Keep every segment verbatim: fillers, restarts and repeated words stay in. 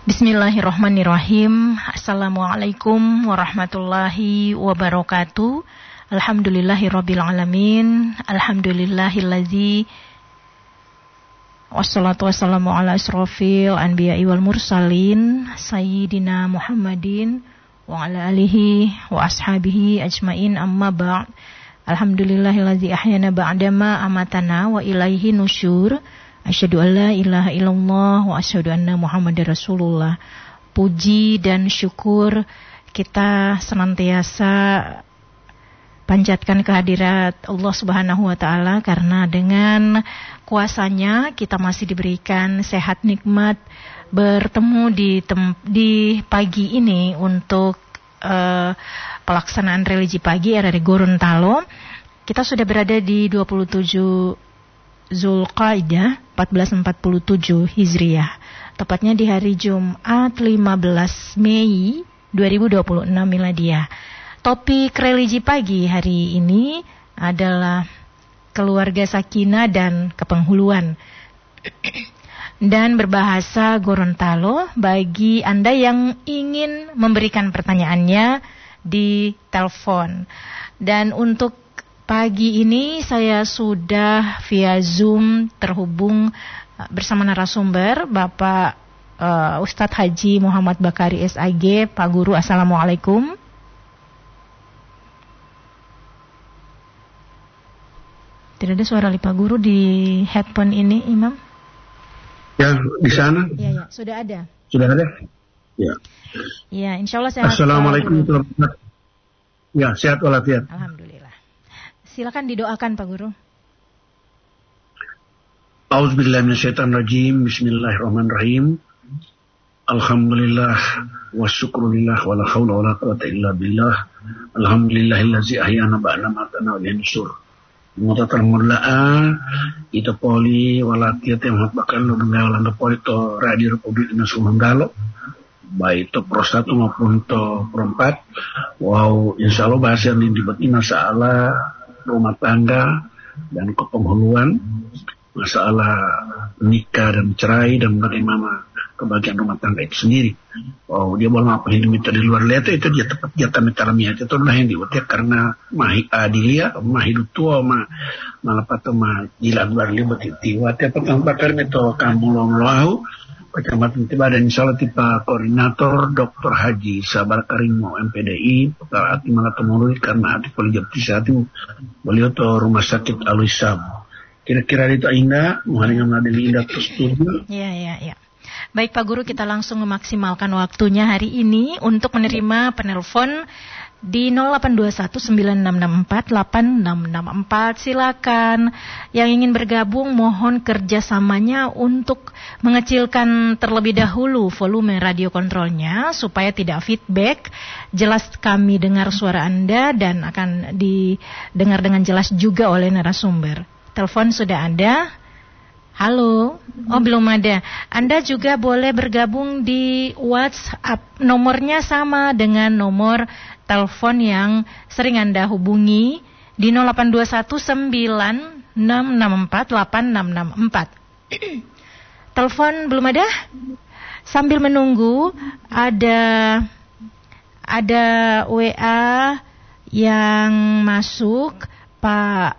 Bismillahirrahmanirrahim. Assalamualaikum warahmatullahi wabarakatuh. Alhamdulillahirabbil alamin. Alhamdulillahillazi wassalatu wassalamu ala asrofil anbiya'i wal mursalin sayyidina Muhammadin wa ala alihi wa ashabihi ajmain, amma ba'd. Alhamdulillahillazi ahyana ba'dama amatana wa ilaihi nusyur. Asyhadu an la ilaha illallah wa asyhadu anna Muhammadar Rasulullah. Puji dan syukur kita senantiasa panjatkan kehadirat Allah Subhanahu wa taala, karena dengan kuasanya kita masih diberikan sehat nikmat bertemu di tem- di pagi ini untuk uh, pelaksanaan religi pagi R R I Gorontalo. Kita sudah berada di dua puluh tujuh Zulqaidah empat belas empat puluh tujuh Hijriah, tepatnya di hari Jumat lima belas Mei dua ribu dua puluh enam Miladiah. Topik religi pagi hari ini adalah keluarga sakinah dan kepenghuluan dan berbahasa Gorontalo. Bagi Anda yang ingin memberikan pertanyaannya di telepon. Dan untuk pagi ini saya sudah via Zoom terhubung bersama narasumber Bapak uh, Ustadz Haji Muhammad Bakari S A G. Pak Guru, Assalamualaikum. Tidak ada suara Pak Guru di headphone ini, Imam? Ya, di sana. Ya, ya, sudah ada. Sudah ada? Ya. Ya, insya Allah sehat. Assalamualaikum warahmatullahi wabarakatuh. Ya, sehat walafiat. Alhamdulillah. Silakan didoakan Pak Guru. A'udzubillahi minasyaitonirrajim. Bismillahirrahmanirrahim. Alhamdulillah wasyukrulillah wala haula wala quwwata illa billah. Alhamdulillahillazi ahyana ba'da matana wa ilayhi nusyur. Mutatal murla'a ita poli walatiat yang hatbakan lo dengan landa poli to Radio Republik Indonesia Manggalo, baik to pro satu maupun to pro empat. Wow, insyaallah bahasa yang dibagi masalah rumah tangga dan kepenghuluan, masalah nikah dan cerai, dan bagaimana kebahagiaan rumah tangga itu sendiri. Oh, dia boleh apa hidup itu di luar lihat itu dia tepat dia kami talamiat itu lah yang diutik karena mahi adilia mah hidup tua mah malah patah mah jilat luar libat itu wati apa tang bakar itu kamu long Kecamatan Tiba, dan insyaallah tipe koordinator Doktor Haji Sabar Karimo M P D I Pakar Ati Mangatemului, karena Ati Polijabti Sati beliau to Rumah Sakit Al-Isam. Kira-kira itu Indah muharingan Nadeli Indah to studio. Iya, iya, iya. Baik Pak Guru, kita langsung memaksimalkan waktunya hari ini untuk menerima penelpon di nol delapan dua satu sembilan enam enam empat delapan enam enam empat. Silakan yang ingin bergabung, mohon kerjasamanya untuk mengecilkan terlebih dahulu volume radio kontrolnya supaya tidak feedback. Jelas kami dengar suara Anda dan akan didengar dengan jelas juga oleh narasumber. Telepon sudah ada. Halo, oh belum ada. Anda juga boleh bergabung di WhatsApp. Nomornya sama dengan nomor telepon yang sering Anda hubungi di nol delapan dua satu sembilan enam enam empat delapan enam enam empat. Telepon belum ada? Sambil menunggu ada ada W A yang masuk, Pak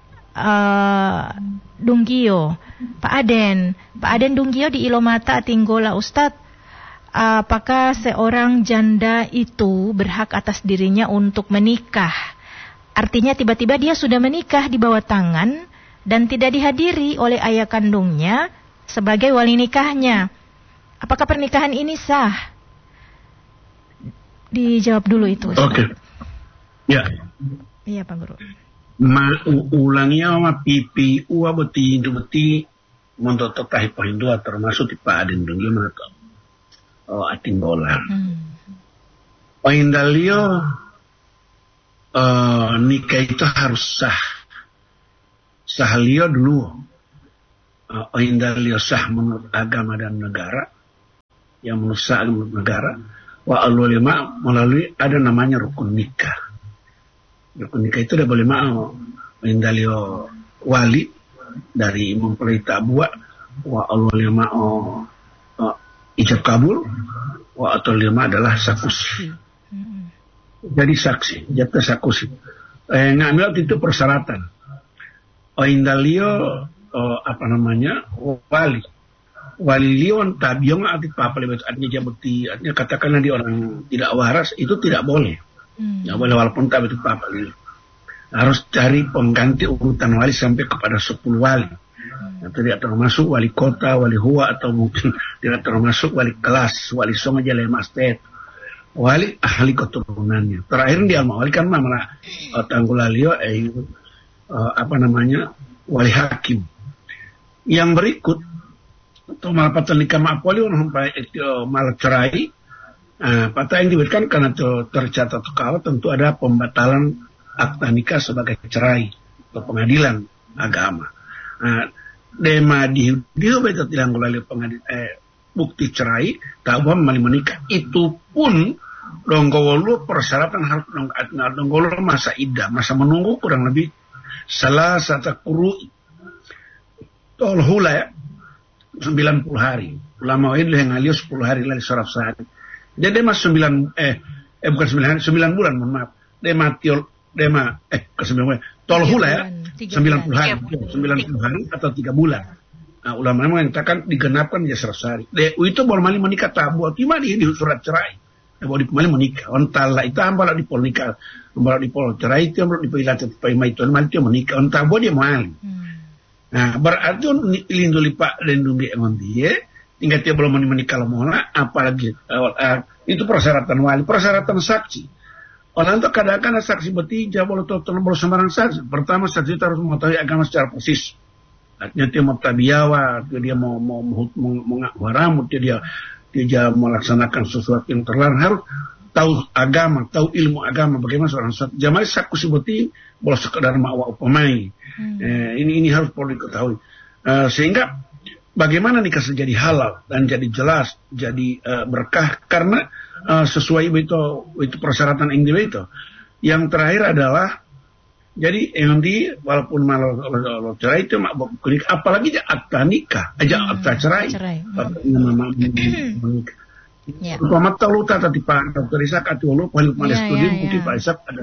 uh, Dunggio, Pak Aden, Pak Aden Dunggio di Ilomata Tinggola. Ustadz, apakah seorang janda itu berhak atas dirinya untuk menikah? Artinya tiba-tiba dia sudah menikah di bawah tangan dan tidak dihadiri oleh ayah kandungnya sebagai wali nikahnya. Apakah pernikahan ini sah? Dijawab dulu itu. Oke. Okay. Ya. Iya Pak Guru. Ma ulangnya ma pipi uwa beti indu beti montoto tahi pohindua termasuk di Pak Aden Dunggio mana to. Oh, Atinggola. Hmm. Pohindalio uh, nikah itu harus sah. Sah lio dulu. Uh, Pohindalio sah menurut agama dan negara. Yang menurut sah menurut negara. Wa alulima melalui ada namanya rukun nikah. Rukun nikah itu udah boleh mau Pohindalio wali dari mempelai tabua wa alulima uh, ijab kabul, wa atau lima adalah sakusi. Hmm. Jadi saksi, ijab sakusi. Eh, ngambil itu persyaratan. Oh indalio, oh, apa namanya, wali. Wali lion tabiong arti apa lebih artinya jabukti, artinya katakanlah dia orang tidak waras, itu tidak boleh. Hmm. Tidak boleh walaupun tabi itu apa harus cari pengganti urutan wali sampai kepada sepuluh wali. Hmm. Atau tidak termasuk wali kota, wali hua, atau mungkin tidak termasuk wali kelas, wali songa jalan mastet, wali ahli keturunannya. Terakhir dia mau wali kan malah uh, tanggulalio eh uh, apa namanya wali hakim. Yang berikut atau malah patah nikah ma'apoli sampai itu malah cerai. Nah, patah yang diberikan karena itu tercatat kalau tentu ada pembatalan akta nikah sebagai cerai atau pengadilan agama. Nah, dema di dia betul tidak melalui pengadilan eh, bukti cerai, tahu mali menikah itu pun donggolo persyaratan harus donggolo masa iddah, masa menunggu kurang lebih salah satu kuru tolhula ya. sembilan puluh hari. Ulama ini yang ngalio sepuluh hari lagi saraf sehari. Jadi mas sembilan eh eh bukan sembilan hari, sembilan bulan mohon maaf. Dema tiol dema eh ke sembilan bulan. Tolhula ya. sembilan puluh hari, sembilan puluh hari atau tiga bulan. Nah, ulama mengatakan digenapkan ya saraf sehari. De itu baru mali menikah tabu timah di surat cerai. Baru di mali menikah. Ontala itu ambala di pol nikah. Ambala di pol cerai itu ambala di pilat pai mai itu mali itu menikah. Ontabo dia mali. Nah, berarti lindungi pak lindungi engon dia, tinggal dia belum menikah mola, apalagi uh, uh, itu persyaratan wali, persyaratan saksi. Orang itu kadang-kadang saksi bertiga, boleh total boleh sembarang saksi. Pertama saksi harus mengetahui agama secara persis. Artinya dia mau tabiawa, dia mau mau mengaku haram, dia dia dia melaksanakan sesuatu yang terlarang, harus tahu agama, tahu ilmu agama. Bagaimana seorang saksi? Jamaah saksi seperti boleh sekedar mawa upamai. Hmm. Eh, ini ini harus perlu diketahui uh, sehingga bagaimana nikah jadi halal dan jadi jelas jadi uh, berkah karena uh, sesuai itu itu persyaratan yang itu. Yang terakhir adalah jadi yang di walaupun malah cerai itu mak apalagi akta nikah aja hmm. akta cerai. cerai. Hmm. Ya. Umpama tahu tadi Pak Dokter Ishak atau lu paling paling studi mungkin Pak Ishak ada.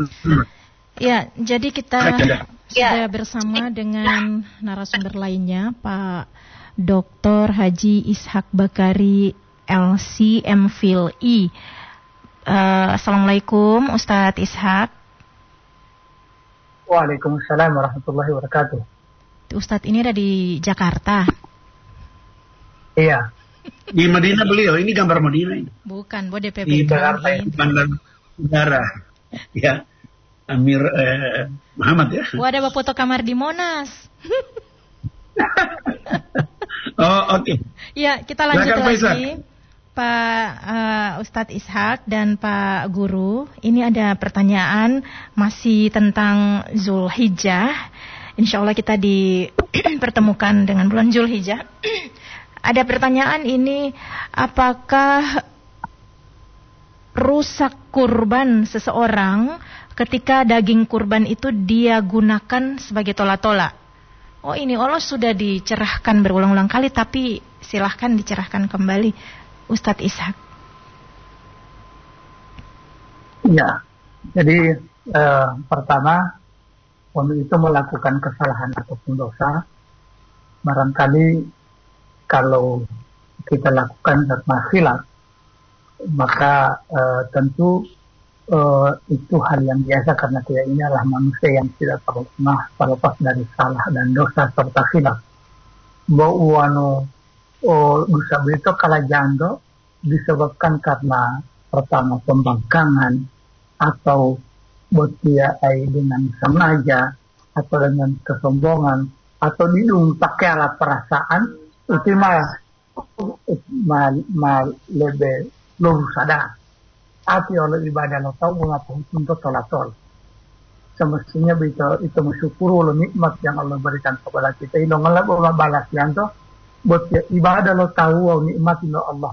Ya, jadi kita sudah bersama dengan narasumber lainnya, Pak Doktor Haji Ishak Bakari L C M Phil I. Uh, Assalamualaikum Ustadz Ishak. Waalaikumsalam warahmatullahi wabarakatuh. Ustadz ini ada di Jakarta. Iya. Di Madinah beliau, ini gambar Madinah ini. Bukan, Bu D P P. Di Jakarta, Bandar Udara. Ya. Amir eh, Muhammad ya. Wah, ada foto kamar di Monas. Oh oke. Okay. Ya kita lanjut Silakan, lagi Pak, Pak uh, Ustadz Ishak dan Pak Guru. Ini ada pertanyaan masih tentang Zulhijjah. Insya Allah kita dipertemukan dengan bulan Zulhijjah. Ada pertanyaan ini, apakah rusak kurban seseorang ketika daging kurban itu dia gunakan sebagai tola-tola? Oh, ini Allah sudah dicerahkan berulang-ulang kali, tapi silahkan dicerahkan kembali, Ustadz Ishak. Ya, jadi eh, pertama, untuk itu melakukan kesalahan ataupun dosa, barangkali kalau kita lakukan karena khilaf, maka eh, tentu Uh, itu hal yang biasa karena dia ini adalah manusia yang tidak pernah terlepas dari salah dan dosa serta khilaf. Bahwa oh, dosa itu kala jando disebabkan karena pertama pembangkangan atau buat dia dengan sengaja atau dengan kesombongan atau didung pakai alat perasaan itu malah mal, mal lebih lebih sadar. Hati oleh ibadah lo tahu mengapa untuk tolatol. Semestinya itu itu bersyukur oleh nikmat yang Allah berikan kepada kita. Ini Allah balas yang tu buat ibadah lo tahu nikmat yang Allah